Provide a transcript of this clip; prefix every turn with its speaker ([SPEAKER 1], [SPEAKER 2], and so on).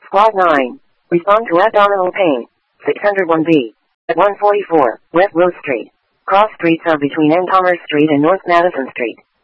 [SPEAKER 1] Squad 9. Respond to abdominal pain. 601B. At 144, West Rose Street. Cross streets are between N. Commerce Street and North Madison Street.